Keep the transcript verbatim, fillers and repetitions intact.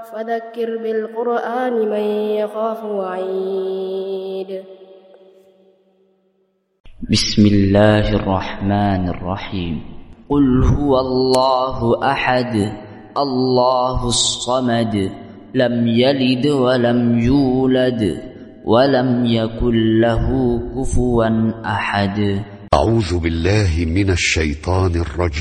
فذكر بالقرآن من يخاف وعيد. بسم الله الرحمن الرحيم. قل هو الله أحد الله الصمد لم يلد ولم يولد ولم يكن له كفوا أحد. أعوذ بالله من الشيطان الرجيم.